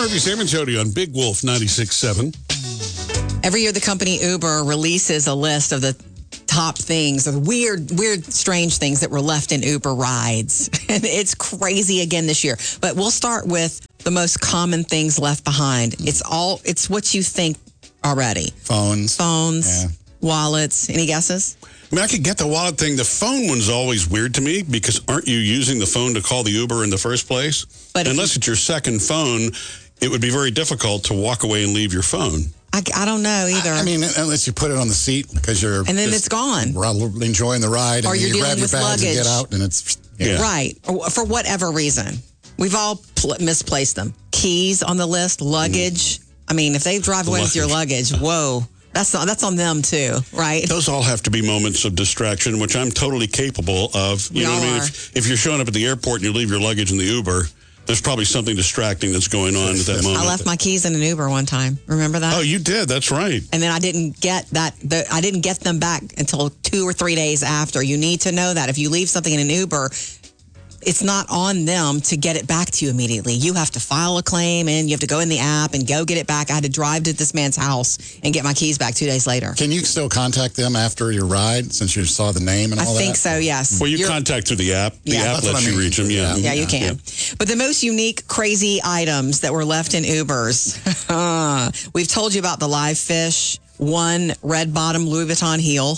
Murphy, Sam and Jody on Big Wolf 96.7. Every year, the company Uber releases a list of the top things, or weird, strange things that were left in Uber rides. And it's crazy again this year. But we'll start with the most common things left behind. It's what you think already. Phones. Yeah. Wallets. Any guesses? I mean, I could get the wallet thing. The phone one's always weird to me because aren't you using the phone to call the Uber in the first place? But unless it's your second phone, it would be very difficult to walk away and leave your phone. I don't know either. I mean, unless you put it on the seat because you're... And then it's gone. Enjoying the ride. Or and you're you grab dealing your with bags luggage. and get out and it's... Yeah. Right. Or for whatever reason. We've all misplaced them. Keys on the list, luggage. I mean, if they drive away with your luggage, whoa. That's on them too, right? Those all have to be moments of distraction, which I'm totally capable of. You know what I mean? If you're showing up at the airport and you leave your luggage in the Uber, there's probably something distracting that's going on at that moment. I left my keys in an Uber one time. Remember that? Oh, you did. That's right. And then I didn't get I didn't get them back until 2 or 3 days after. You need to know that if you leave something in an Uber, it's not on them to get it back to you immediately. You have to file a claim and you have to go in the app and go get it back. I had to drive to this man's house and get my keys back 2 days later. Can you still contact them after your ride since you saw the name and all that? I think so, yes. Well, you contact through the app. The app lets you reach them, yeah. Yeah, you can. Yeah. But the most unique, crazy items that were left in Ubers. We've told you about the live fish, one red bottom Louis Vuitton heel.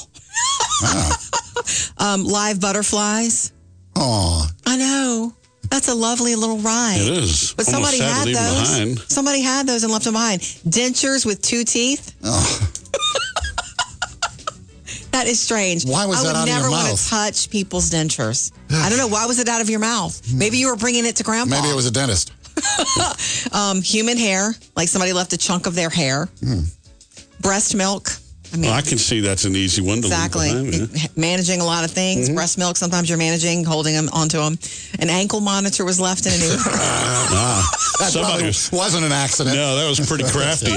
Live butterflies. Oh, I know. That's a lovely little ride. It is. But somebody had those. Somebody had those and left them behind. Dentures with 2 teeth. Oh. That is strange. Why was that out of your mouth? I would never want to touch people's dentures. I don't know. Why was it out of your mouth? Maybe you were bringing it to Grandpa. Maybe it was a dentist. Human hair. Like somebody left a chunk of their hair. Breast milk. I mean, I can see that's an easy one to leave behind. Managing a lot of things. Breast milk, sometimes you're managing, holding them onto them. An ankle monitor was left in an Uber. That probably wasn't an accident. No, that was pretty crafty.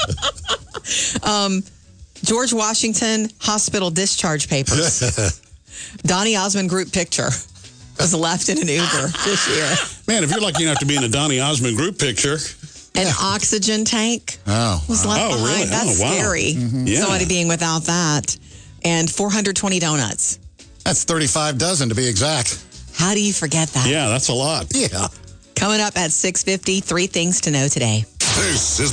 George Washington hospital discharge papers. Donny Osmond group picture was left in an Uber this year. Man, if you're lucky enough to be in a Donny Osmond group picture... An oxygen tank was left behind. Really? That's scary. Yeah. Somebody being without that. And 420 donuts. That's 35 dozen to be exact. How do you forget that? Yeah, that's a lot. Yeah. Coming up at 6:50, 3 things to know today. This is